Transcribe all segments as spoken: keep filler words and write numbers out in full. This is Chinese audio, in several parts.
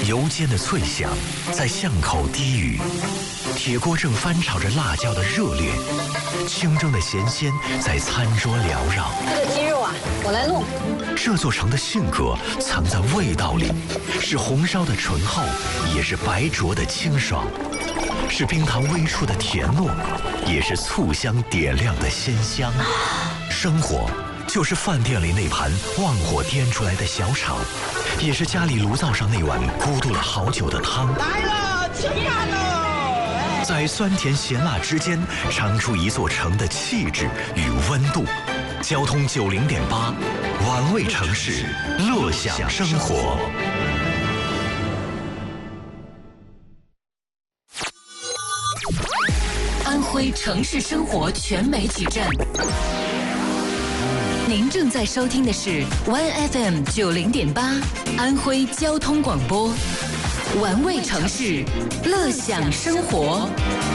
油煎的脆响在巷口低语，铁锅正翻炒着辣椒的热烈，清蒸的咸鲜在餐桌缭绕。 这个鸡肉啊，我来弄。 这座城的性格藏在味道里，是红烧的醇厚，也是白灼的清爽，是冰糖微出的甜糯，也是醋香点亮的鲜香。生活就是饭店里那盘旺火颠出来的小炒，也是家里炉灶上那碗咕嘟了好久的汤。 来了，吃饭喽！ 在酸甜咸辣之间，尝出一座城的气质与温度。交通九零点八，玩味城市，乐享生活。 安徽城市生活全媒体站。您正在收听的是 One F M 九零点八，安徽交通广播，玩味城市，乐享生活。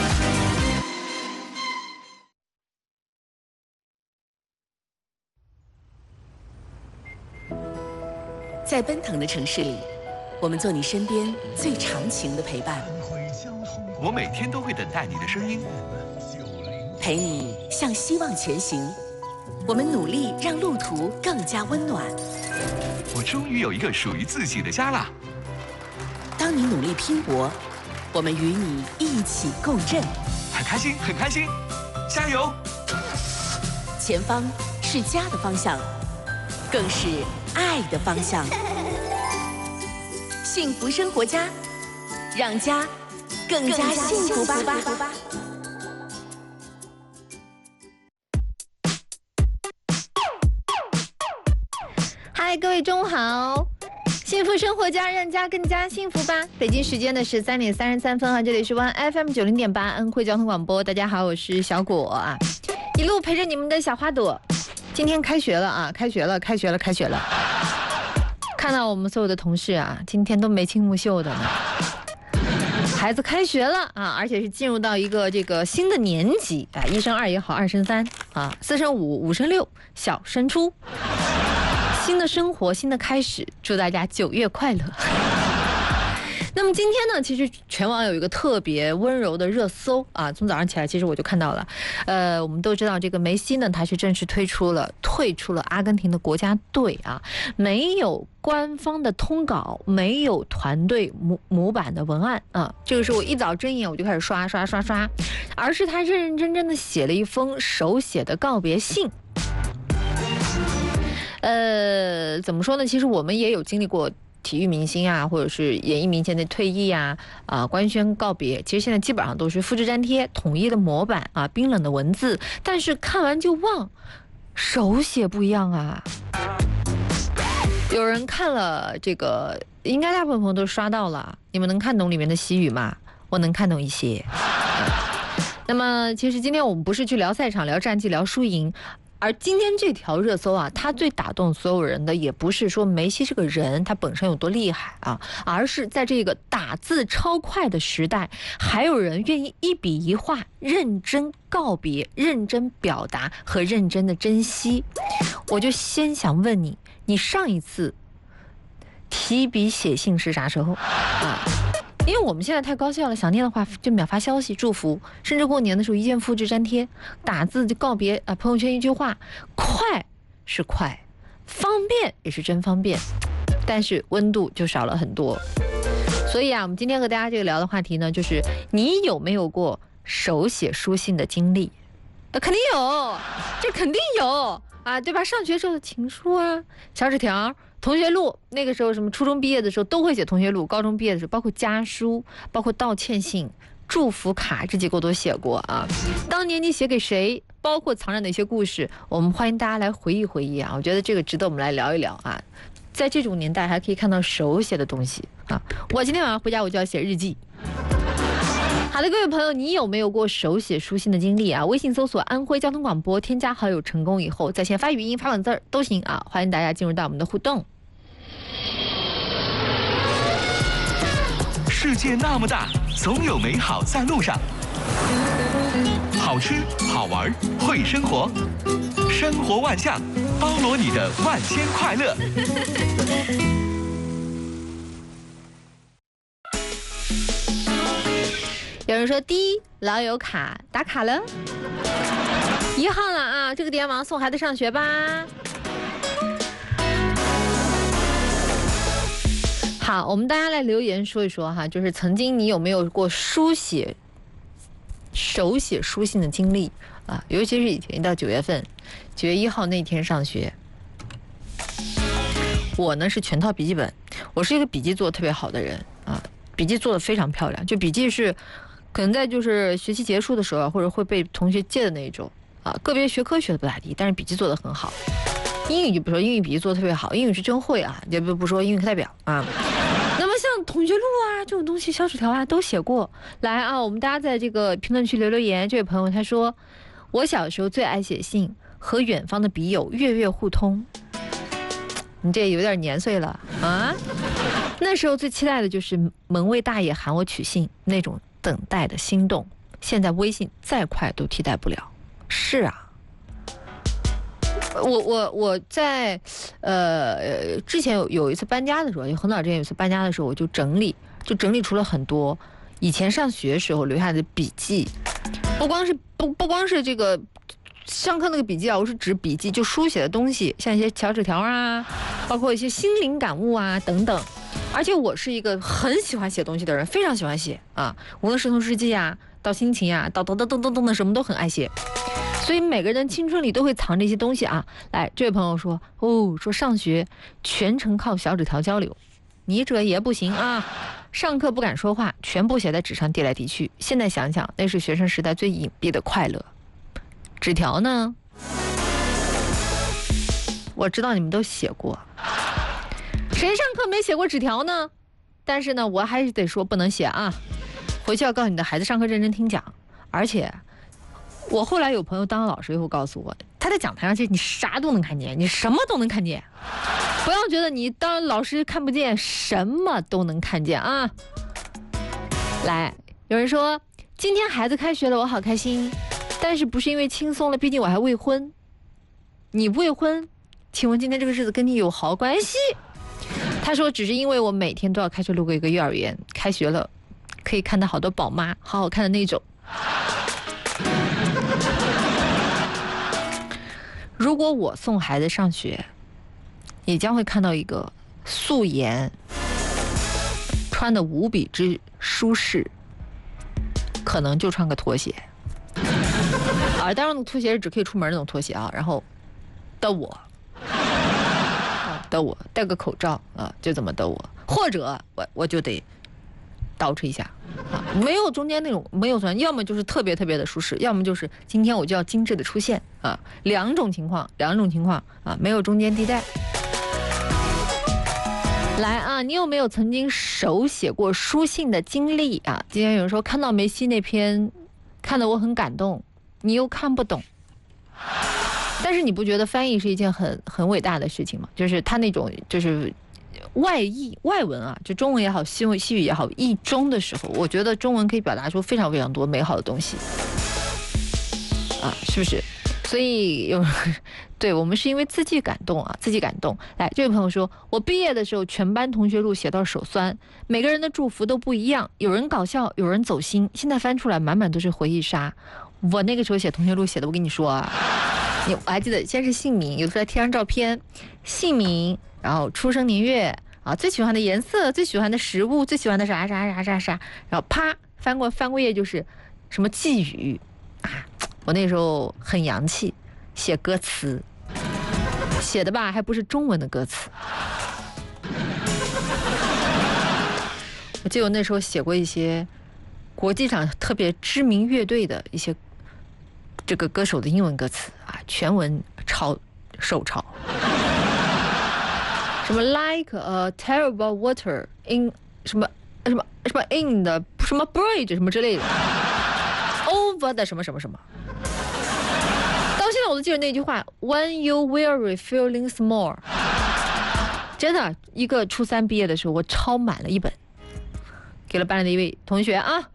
在奔腾的城市里，我们做你身边最长情的陪伴。 我每天都会等待你的声音， 陪你向希望前行。我们努力让路途更加温暖。 我终于有一个属于自己的家啦！ 当你努力拼搏，我们与你一起共振。 很开心，很开心，加油！ 前方是家的方向，更是爱的方向。幸福生活家，让家更加幸福吧。 嗨，各位中午好！幸福生活家，让家更加幸福吧。北京时间的十三点三十三分啊，这里是 One F M 九零点八安徽交通广播。大家好，我是小果啊，一路陪着你们的小花朵。今天开学了啊，开学了，开学了，开学了。看到我们所有的同事啊，今天都眉清目秀的呢。孩子开学了啊，而且是进入到一个这个新的年级啊，一升二也好，二升三啊，四升五，五升六，小升初。新的生活，新的开始，祝大家九月快乐。那么今天呢，其实全网有一个特别温柔的热搜啊，从早上起来其实我就看到了。呃，我们都知道这个梅西呢，他是正式推出了退出了阿根廷的国家队啊，没有官方的通稿，没有团队模模板的文案啊。这个是我一早睁眼我就开始刷刷刷刷，而是他认认真真的写了一封手写的告别信。呃，怎么说呢？其实我们也有经历过体育明星啊，或者是演艺明星的退役啊，啊、呃，官宣告别。其实现在基本上都是复制粘贴，统一的模板啊，冰冷的文字，但是看完就忘，手写不一样啊。有人看了这个，应该大部分朋友都刷到了。你们能看懂里面的西语吗？我能看懂一些。那么，其实今天我们不是去聊赛场、聊战绩、聊输赢。而今天这条热搜啊，它最打动所有人的也不是说梅西这个人他本身有多厉害啊，而是在这个打字超快的时代，还有人愿意一笔一画认真告别、认真表达和认真的珍惜。我就先想问你，你上一次提笔写信是啥时候啊？因为我们现在太高效了，想念的话就秒发消息祝福，甚至过年的时候一键复制粘贴，打字就告别啊，朋友圈一句话，快是快，方便也是真方便，但是温度就少了很多。所以啊，我们今天和大家这个聊的话题呢，就是你有没有过手写书信的经历？那肯定有，这肯定有啊，对吧？上学时候的情书啊，小纸条。同学录，那个时候什么初中毕业的时候都会写同学录，高中毕业的时候包括家书，包括道歉信、祝福卡，这几个我都写过啊。当年你写给谁，包括藏着哪些故事，我们欢迎大家来回忆回忆啊。我觉得这个值得我们来聊一聊啊。在这种年代还可以看到手写的东西啊。我今天晚上回家我就要写日记。好的，各位朋友，你有没有过手写书信的经历啊？微信搜索安徽交通广播，添加好友成功以后，在线发语音、发文字都行啊。欢迎大家进入到我们的互动。 世界那么大，总有美好在路上。好吃、好玩、会生活，生活万象，包罗你的万千快乐。 人说第一老友卡打卡了，一号了啊，这个点网送孩子上学吧。好，我们大家来留言说一说哈，就是曾经你有没有过书写、手写书信的经历啊？尤其是以前到九月份，九月一号那天上学，我呢是全套笔记本，我是一个笔记做得特别好的人啊，笔记做得非常漂亮，就笔记是可能在就是学期结束的时候，或者会被同学借的那一种啊，个别学科学的不咋地，但是笔记做得很好。英语就不说，英语笔记做得特别好，英语是真会啊，也不不说英语课代表啊。那么像同学录啊这种东西，小纸条啊都写过来啊。我们大家在这个评论区留留言。这位朋友他说，我小时候最爱写信，和远方的笔友月月互通。你这有点年岁了啊。那时候最期待的就是门卫大爷喊我取信，那种等待的心动，现在微信再快都替代不了。是啊。我我我在呃之前有有一次搬家的时候，有很早之前有一次搬家的时候，我就整理就整理出了很多以前上学时候留下的笔记，不光是不不光是这个上课那个笔记啊，我是指笔记就书写的东西，像一些小纸条啊，包括一些心灵感悟啊等等。而且我是一个很喜欢写东西的人，非常喜欢写啊，无论是从日记啊到心情啊到噔噔噔噔噔的什么都很爱写。所以每个人青春里都会藏着一些东西啊。来，这位朋友说，哦，说上学全程靠小纸条交流，你这也不行啊。上课不敢说话，全部写在纸上递来递去。现在想想，那是学生时代最隐蔽的快乐。纸条呢？我知道你们都写过，谁上课没写过纸条呢？但是呢，我还是得说不能写啊。回去要告诉你的孩子，上课认真听讲，而且。我后来有朋友当了老师以后告诉我，他在讲台上去你啥都能看见，你什么都能看见，不要觉得你当老师看不见，什么都能看见啊。来，有人说今天孩子开学了，我好开心，但是不是因为轻松了，毕竟我还未婚。你未婚，请问今天这个日子跟你有毫关系？他说只是因为我每天都要开车路过一个幼儿园，开学了可以看到好多宝妈，好好看的那种。如果我送孩子上学，也将会看到一个素颜，穿的无比之舒适，可能就穿个拖鞋，啊，当然那个拖鞋是只可以出门那种拖鞋啊，然后的我，啊的我戴个口罩啊，就这么的我，或者我我就得捯饬一下啊，没有中间那种没有穿，要么就是特别特别的舒适，要么就是今天我就要精致的出现啊，两种情况，两种情况啊，没有中间地带。来啊，你有没有曾经手写过书信的经历啊？今天有人说看到梅西那篇，看得我很感动，你又看不懂，但是你不觉得翻译是一件很很伟大的事情吗？就是他那种就是外译外文啊，就中文也好，西文西语也好，译中的时候，我觉得中文可以表达出非常非常多美好的东西啊，是不是？所以有对我们是因为自己感动啊，自己感动。来，这位朋友说，我毕业的时候全班同学录写到手酸，每个人的祝福都不一样，有人搞笑，有人走心，现在翻出来满满都是回忆杀。我那个时候写同学录写的，我跟你说啊，你我还记得先是姓名，有的时候还贴张照片，姓名，然后出生年月啊，最喜欢的颜色，最喜欢的食物，最喜欢的啥啥啥啥啥，然后啪翻过翻过页就是什么寄语啊。我那时候很洋气，写歌词，写的吧还不是中文的歌词。我记得我那时候写过一些国际上特别知名乐队的一些这个歌手的英文歌词啊，全文抄手抄，什么 like a terrible water in 什么什么什么 in 的什么 bridge 什么之类的 over 的什么什么什么。到现在我都记得那句话 When you weary feeling small， 真的一个初三毕业的时候我抄满了一本，给了班里的一位同学啊。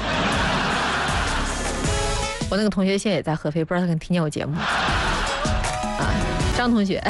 我那个同学现在也在合肥，不知道他可能听见我节目啊，张同学。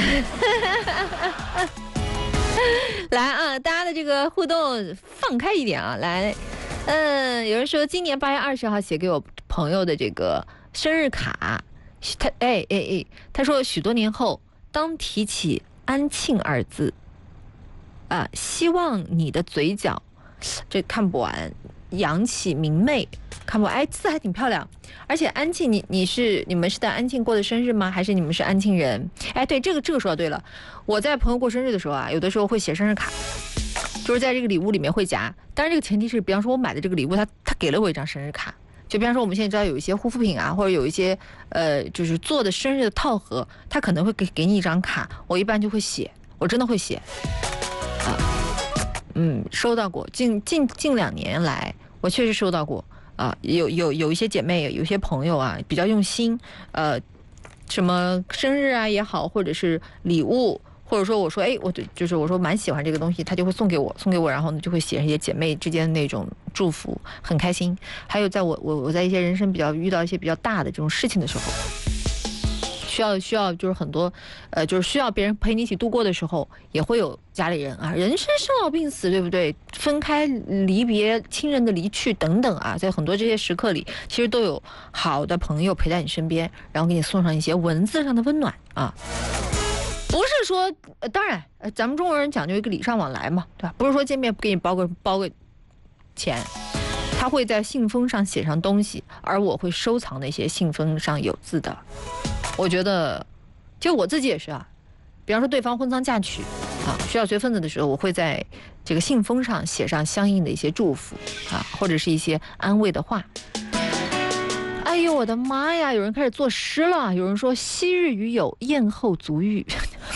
来啊，大家的这个互动放开一点啊，来嗯，有人说今年八月二十号写给我朋友的这个生日卡，他哎哎哎，他说许多年后，当提起安庆二字，啊，希望你的嘴角，这看不完，扬起明媚，看不完，哎，字还挺漂亮。而且安庆，你你是你们是在安庆过的生日吗？还是你们是安庆人？哎，对，这个这个说对了。我在朋友过生日的时候啊，有的时候会写生日卡，就是在这个礼物里面会夹。当然，这个前提是，比方说我买的这个礼物，他他给了我一张生日卡。就比方说我们现在知道有一些护肤品啊，或者有一些呃，就是做的生日的套盒，他可能会给给你一张卡，我一般就会写，我真的会写。啊，嗯，收到过，近近近两年来，我确实收到过啊，有有有一些姐妹，有一些朋友啊，比较用心，呃，什么生日啊也好，或者是礼物。或者说我说哎，我对就是我说蛮喜欢这个东西，他就会送给我，送给我，然后呢就会写一些姐妹之间的那种祝福，很开心。还有在我我我在一些人生比较遇到一些比较大的这种事情的时候，需要需要就是很多呃就是需要别人陪你一起度过的时候，也会有家里人啊，人生生老病死，对不对？分开离别，亲人的离去等等啊，在很多这些时刻里，其实都有好的朋友陪在你身边，然后给你送上一些文字上的温暖啊。不是说，呃，当然，呃，咱们中国人讲究一个礼尚往来嘛，对吧？不是说见面不给你包个包个钱，他会在信封上写上东西，而我会收藏那些信封上有字的。我觉得，就我自己也是啊，比方说对方婚丧嫁娶啊，需要随份子的时候，我会在这个信封上写上相应的一些祝福啊，或者是一些安慰的话。哎呦我的妈呀！有人开始作诗了。有人说：“昔日与友，宴后足浴。”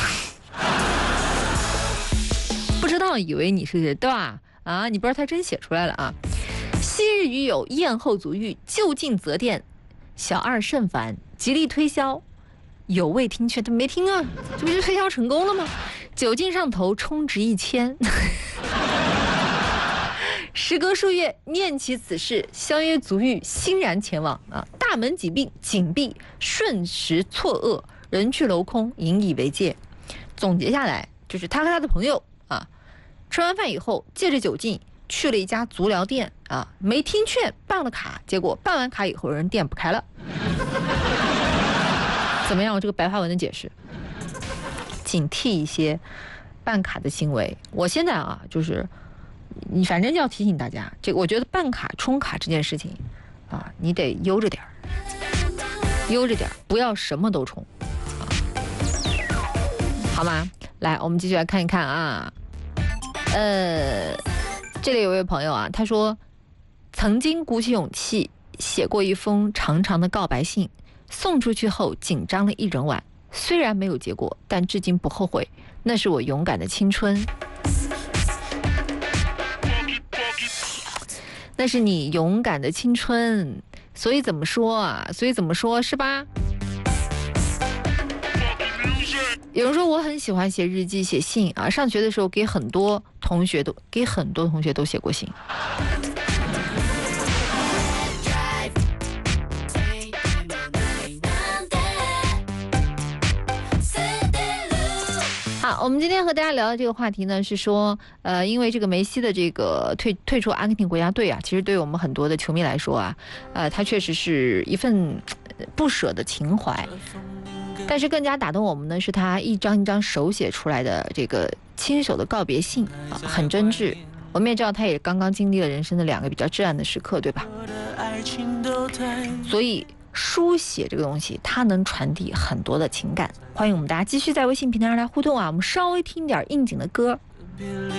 不知道，以为你是对吧？啊，你不知道他真写出来了啊！昔日与友，宴后足浴，就近择店，小二甚烦，极力推销，有未听劝，他没听啊，这不就推销成功了吗？酒劲上头，充值一千。时隔数月，念起此事，相约足浴，欣然前往啊！大门紧闭，紧闭，瞬时错愕，人去楼空，引以为戒。总结下来，就是他和他的朋友啊，吃完饭以后，借着酒劲去了一家足疗店啊，没听劝，办了卡，结果办完卡以后，人店不开了。怎么样？我这个白话文的解释，警惕一些办卡的行为。我现在啊，就是。你反正要提醒大家，这个我觉得办卡充卡这件事情，啊，你得悠着点儿，悠着点儿，不要什么都充，啊，好吗？来，我们继续来看一看啊，呃，这里有位朋友啊，他说曾经鼓起勇气写过一封长长的告白信，送出去后紧张了一整晚，虽然没有结果，但至今不后悔，那是我勇敢的青春。那是你勇敢的青春，所以怎么说啊？所以怎么说是吧？有人说我很喜欢写日记、写信啊，上学的时候给很多同学都给很多同学都写过信。好，我们今天和大家聊的这个话题呢，是说，呃，因为这个梅西的这个退退出阿根廷国家队啊，其实对我们很多的球迷来说啊，呃，他确实是一份不舍的情怀。但是更加打动我们呢，是他一张一张手写出来的这个亲手的告别信啊，很真挚。我们也知道，他也刚刚经历了人生的两个比较至暗的时刻，对吧？所以书写这个东西，它能传递很多的情感。欢迎我们大家继续在微信平台上来互动啊！我们稍微听点应景的歌。